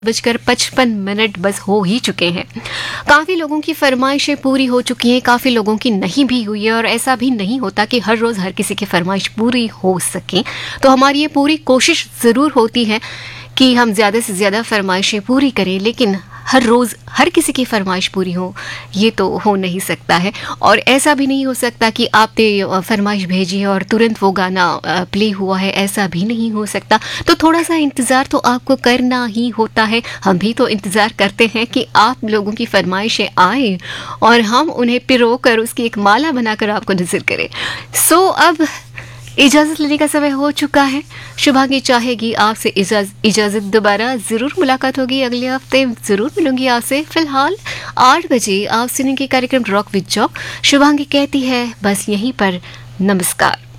7:55 बस हो ही चुके हैं। काफ़ी लोगों की फरमाइशें पूरी हो चुकी हैं, काफ़ी लोगों की नहीं भी हुई है और ऐसा भी नहीं होता कि हर रोज़ हर किसी की फरमाइश पूरी हो सके। तो हमारी ये पूरी कोशिश ज़रूर होती है कि हम ज़्यादा से ज़्यादा फरमाइशें पूरी करें, लेकिन हर रोज़ हर किसी की फरमाइश पूरी हो ये तो हो नहीं सकता है। और ऐसा भी नहीं हो सकता कि आपने फरमाइश भेजी है और तुरंत वो गाना प्ले हुआ है, ऐसा भी नहीं हो सकता। तो थोड़ा सा इंतज़ार तो आपको करना ही होता है। हम भी तो इंतज़ार करते हैं कि आप लोगों की फरमाइशें आए और हम उन्हें पिरो कर उसकी एक माला बनाकर आपको नज़र करें। सो अब इजाज़त लेने का समय हो चुका है। शुभांगी चाहेगी आपसे इजाज़त, दोबारा ज़रूर मुलाकात होगी, अगले हफ्ते ज़रूर मिलूंगी आपसे। फिलहाल 8 बजे आप सुनेंगे कार्यक्रम रॉक विद जॉक। शुभांगी कहती है बस यहीं पर नमस्कार।